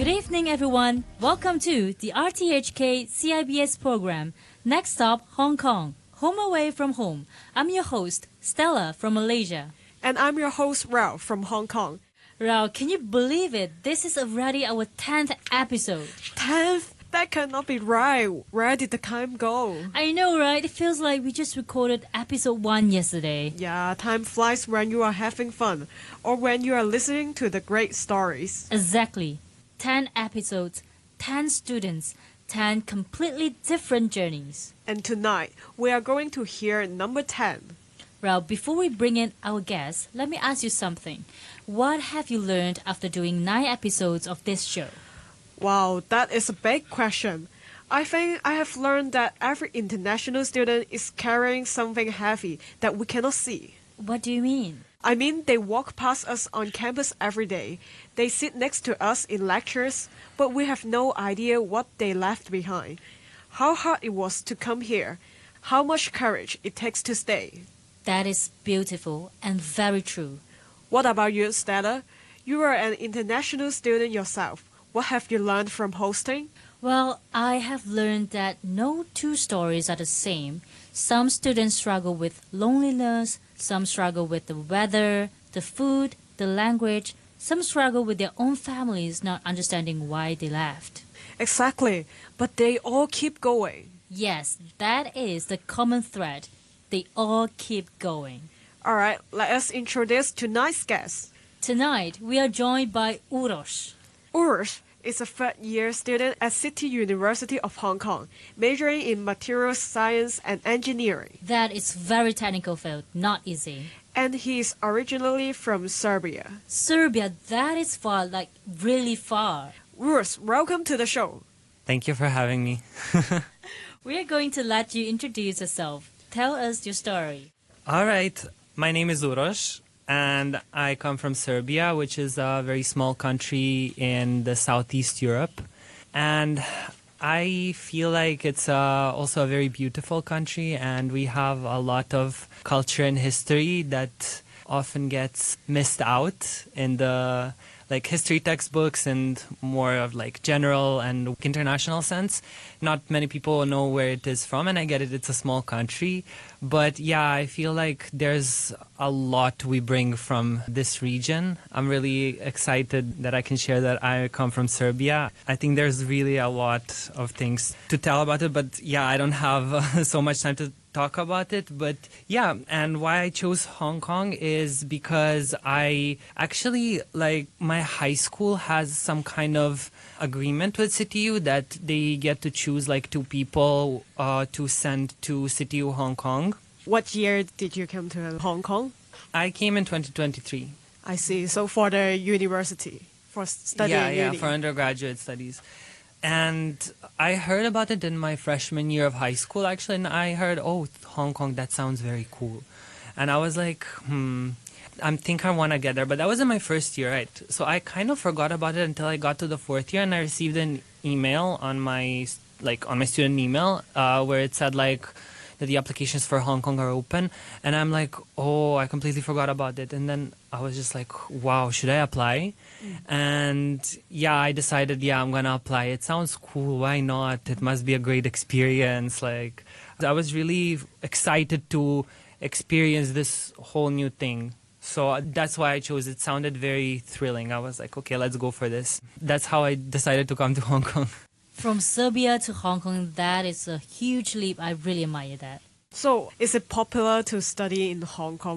Good evening, everyone. Welcome to the RTHK CIBS program. Next stop, Hong Kong. Home away from home. I'm your host, Stella from Malaysia. And I'm your host, Rao from Hong Kong. Rao, can you believe it? This is already our 10th episode. 10th? That cannot be right. Where did the time go? I know, right? It feels like we just recorded episode 1 yesterday. Yeah, time flies when you are having fun or when you are listening to the great stories. Exactly. 10 episodes, 10 students, 10 completely different journeys. And tonight, we are going to hear number 10. Well, before we bring in our guests, let me ask you something. What have you learned after doing 9 episodes of this show? Wow, that is a big question. I think I have learned that every international student is carrying something heavy that we cannot see. What do you mean? I mean, they walk past us on campus every day. They sit next to us in lectures, but we have no idea what they left behind. How hard it was to come here. How much courage it takes to stay. That is beautiful and very true. What about you, Stella? You are an international student yourself. What have you learned from hosting? Well, I have learned that no two stories are the same. Some students struggle with loneliness, some struggle with the weather, the food, the language, some struggle with their own families not understanding why they left. Exactly, but they all keep going. Yes, that is the common thread. They all keep going. All right, let us introduce tonight's guest. Tonight, we are joined by Urosh. Urosh is a third-year student at City University of Hong Kong, majoring in materials science and engineering. That is very technical field, not easy. And he is originally from Serbia. Serbia, that is far, like really far. Urosh, welcome to the show. Thank you for having me. We are going to let you introduce yourself. Tell us your story. All right. My name is Urosh, and I come from Serbia, which is a very small country in the Southeast Europe. And I feel like it's also a very beautiful country, and we have a lot of culture and history that often gets missed out in the history textbooks and more of general and international sense. Not many people know where it is from, and I get it, it's a small country. But yeah, I feel like there's a lot we bring from this region. I'm really excited that I can share that I come from Serbia. I think there's really a lot of things to tell about it, but yeah, I don't have so much time to talk about it. But yeah, and why I chose Hong Kong is because I actually, my high school has some kind of agreement with CityU that they get to choose 2 people to send to CityU Hong Kong. What year did you come to Hong Kong? I came in 2023. I see. So for the university, for studying Yeah, for undergraduate studies. And I heard about it in my freshman year of high school, actually, and I heard, oh, Hong Kong, that sounds very cool. And I was like, I think I want to get there. But that was in my first year, right? So I kind of forgot about it until I got to the 4th year, and I received an email on my student email where it said, that the applications for Hong Kong are open. And I'm like, oh, I completely forgot about it. And then I was just like, wow, should I apply? And yeah, I decided, I'm going to apply. It sounds cool. Why not? It must be a great experience. I was really excited to experience this whole new thing. So that's why I chose it. It sounded very thrilling. I was like, okay, let's go for this. That's how I decided to come to Hong Kong. From Serbia to Hong Kong, that is a huge leap. I really admire that. So is it popular to study in Hong Kong?